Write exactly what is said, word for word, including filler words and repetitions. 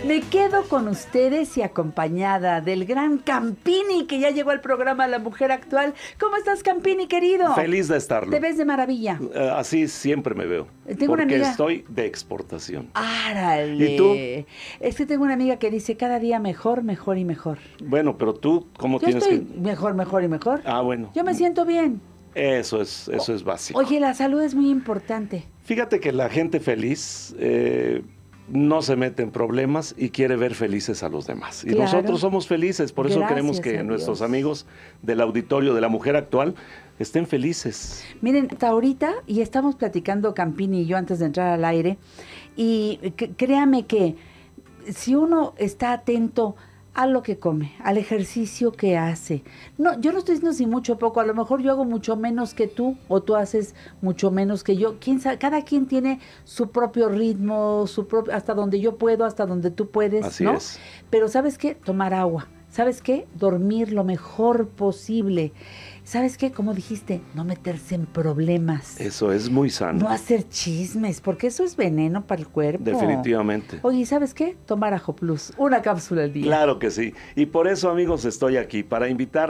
Me quedo con ustedes y acompañada del gran Campini, que ya llegó al programa La Mujer Actual. ¿Cómo estás, Campini, querido? Feliz de estarlo. Te ves de maravilla. Uh, así siempre me veo. Tengo porque una amiga... estoy de exportación. ¡Árale! ¿Y tú? Es que tengo una amiga que dice cada día mejor, mejor y mejor. Bueno, pero tú, ¿cómo Yo tienes estoy que...? mejor, mejor y mejor. Ah, bueno. Yo me siento bien. Eso es, eso es básico. Oye, la salud es muy importante. Fíjate que la gente feliz eh, no se mete en problemas y quiere ver felices a los demás. Y Claro. nosotros somos felices, por eso Gracias queremos que a nuestros Dios. amigos del auditorio de La Mujer Actual estén felices. Miren, hasta ahorita, y estamos platicando Campini y yo antes de entrar al aire, y c- créame que si uno está atento a lo que come, al ejercicio que hace. No, yo no estoy diciendo si mucho o poco, a lo mejor yo hago mucho menos que tú o tú haces mucho menos que yo. ¿Quién sabe? Cada quien tiene su propio ritmo, su propio, hasta donde yo puedo, hasta donde tú puedes, Así ¿no? es. Pero ¿sabes qué? Tomar agua. ¿Sabes qué? Dormir lo mejor posible. ¿Sabes qué? Como dijiste, no meterse en problemas. Eso es muy sano. No hacer chismes, porque eso es veneno para el cuerpo. Definitivamente. Oye, ¿sabes qué? Tomar Ajo Plus, una cápsula al día. Claro que sí. Y por eso, amigos, estoy aquí, para invitar